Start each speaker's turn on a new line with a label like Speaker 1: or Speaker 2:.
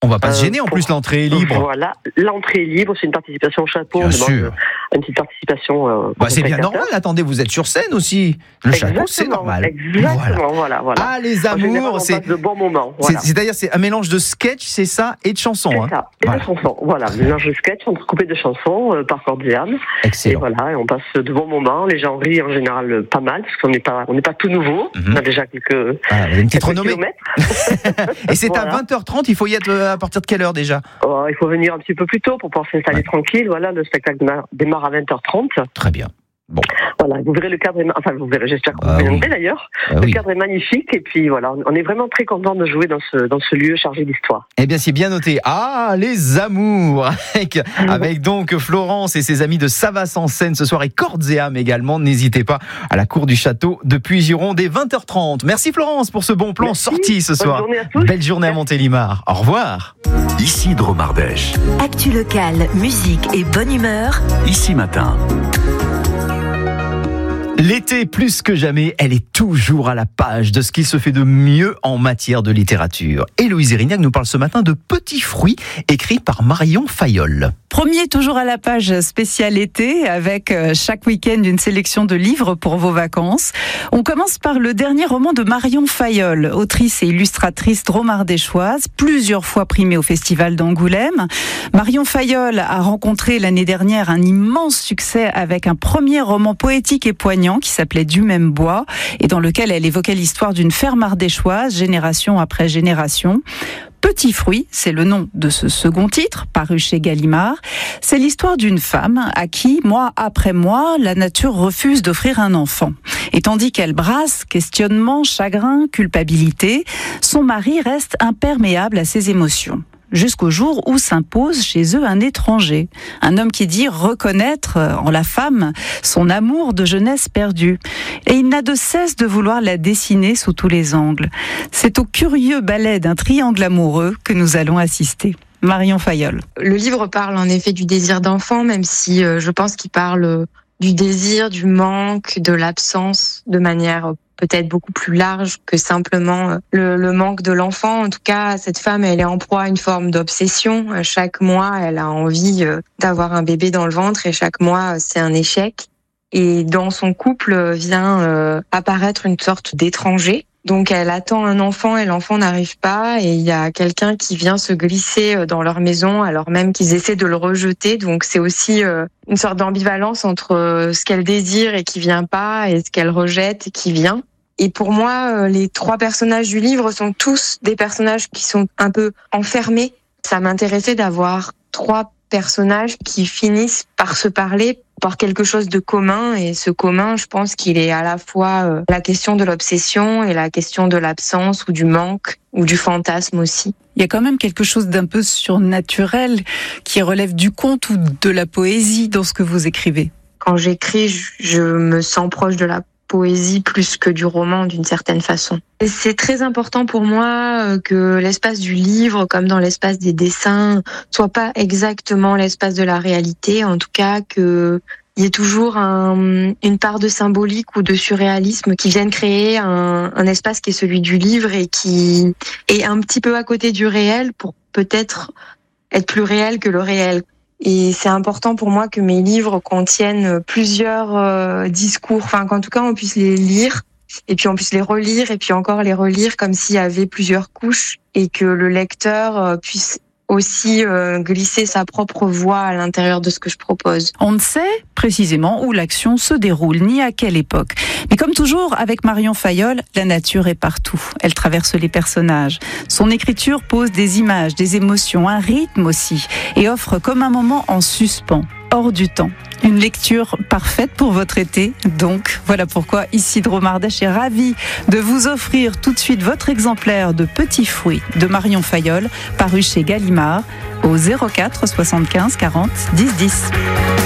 Speaker 1: On va pas se gêner, en plus l'entrée est libre.
Speaker 2: Voilà, l'entrée est libre, c'est une participation au château.
Speaker 1: Bien sûr.
Speaker 2: Une petite participation.
Speaker 1: C'est bien normal, attendez, vous êtes sur scène aussi. Le château, c'est normal.
Speaker 2: Exactement, voilà.
Speaker 1: Ah, les amours,
Speaker 2: c'est de bons moments. Voilà.
Speaker 1: C'est-à-dire, c'est un mélange de sketch, c'est ça, et de chansons.
Speaker 2: C'est ça, et de chansons. Voilà, un mélange de sketch entrecoupé de chansons par Cordiam.
Speaker 1: Excellent.
Speaker 2: Et voilà, et on passe de bons moments. Les gens rient en général pas mal, parce qu'on n'est pas tout nouveau. On a déjà quelques.
Speaker 1: Ah, une petite renommée.
Speaker 2: Kilomètres.
Speaker 1: Et c'est à 20h30, il faut y être à partir de quelle heure déjà?
Speaker 2: Il faut venir un petit peu plus tôt pour pouvoir s'installer tranquille. Voilà, le spectacle démarre à 20h30.
Speaker 1: Très bien. Bon.
Speaker 2: Voilà, vous verrez le cadre, vous verrez, j'espère que vous viendrez d'ailleurs. Le cadre est magnifique et puis voilà, on est vraiment très content de jouer dans ce lieu chargé d'histoire.
Speaker 1: Eh bien, c'est bien noté. Ah, les amours avec donc Florence et ses amis de Savas en Seine ce soir et Cordes et âmes également. N'hésitez pas à la cour du château de Puygiron dès 20h30. Merci Florence pour ce bon plan sorti ce soir.
Speaker 2: Bonne journée à tous.
Speaker 1: Belle journée à Montélimar. Au revoir.
Speaker 3: Isidro Mardèche.
Speaker 4: Actu locale, musique et bonne humeur.
Speaker 3: Ici Matin.
Speaker 1: L'été, plus que jamais, elle est toujours à la page de ce qu'il se fait de mieux en matière de littérature. Et Louise Erignac nous parle ce matin de Petits fruits, écrit par Marion Fayolle.
Speaker 5: Premier, toujours à la page spéciale été, avec chaque week-end une sélection de livres pour vos vacances. On commence par le dernier roman de Marion Fayolle, autrice et illustratrice dromardéchoise, plusieurs fois primée au Festival d'Angoulême. Marion Fayolle a rencontré l'année dernière un immense succès avec un premier roman poétique et poignant qui s'appelait Du même bois, et dans lequel elle évoquait l'histoire d'une ferme ardéchoise, génération après génération. Petits fruits, c'est le nom de ce second titre, paru chez Gallimard. C'est l'histoire d'une femme à qui, mois après mois, la nature refuse d'offrir un enfant. Et tandis qu'elle brasse questionnement, chagrin, culpabilité, son mari reste imperméable à ses émotions. Jusqu'au jour où s'impose chez eux un étranger. Un homme qui dit reconnaître en la femme son amour de jeunesse perdu. Et il n'a de cesse de vouloir la dessiner sous tous les angles. C'est au curieux ballet d'un triangle amoureux que nous allons assister. Marion Fayolle.
Speaker 6: Le livre parle en effet du désir d'enfant, même si je pense qu'il parle du désir, du manque, de l'absence, de manière peut-être beaucoup plus large que simplement le manque de l'enfant. En tout cas, cette femme, elle est en proie à une forme d'obsession. Chaque mois, elle a envie d'avoir un bébé dans le ventre et chaque mois, c'est un échec. Et dans son couple vient apparaître une sorte d'étranger. Donc elle attend un enfant et l'enfant n'arrive pas et il y a quelqu'un qui vient se glisser dans leur maison alors même qu'ils essaient de le rejeter. Donc c'est aussi une sorte d'ambivalence entre ce qu'elle désire et qui vient pas et ce qu'elle rejette et qui vient. Et pour moi, les trois personnages du livre sont tous des personnages qui sont un peu enfermés. Ça m'intéressait d'avoir trois personnages qui finissent par se parler, par quelque chose de commun. Et ce commun, je pense qu'il est à la fois la question de l'obsession et la question de l'absence ou du manque ou du fantasme aussi.
Speaker 5: Il y a quand même quelque chose d'un peu surnaturel qui relève du conte ou de la poésie dans ce que vous écrivez.
Speaker 6: Quand j'écris, je me sens proche de la poésie plus que du roman d'une certaine façon. Et c'est très important pour moi que l'espace du livre, comme dans l'espace des dessins, soit pas exactement l'espace de la réalité, en tout cas que il y ait toujours une part de symbolique ou de surréalisme qui vienne créer un espace qui est celui du livre et qui est un petit peu à côté du réel pour peut-être être plus réel que le réel. Et c'est important pour moi que mes livres contiennent plusieurs discours, enfin qu'en tout cas on puisse les lire et puis on puisse les relire et puis encore les relire comme s'il y avait plusieurs couches et que le lecteur puisse aussi glisser sa propre voix à l'intérieur de ce que je propose.
Speaker 5: On ne sait précisément où l'action se déroule, ni à quelle époque. Mais comme toujours, avec Marion Fayolle, la nature est partout. Elle traverse les personnages. Son écriture pose des images, des émotions, un rythme aussi, et offre comme un moment en suspens, hors du temps. Une lecture parfaite pour votre été. Donc, voilà pourquoi Isidro Mardèche est ravi de vous offrir tout de suite votre exemplaire de Petits fruits de Marion Fayolle, paru chez Gallimard, au 04 75 40 10 10.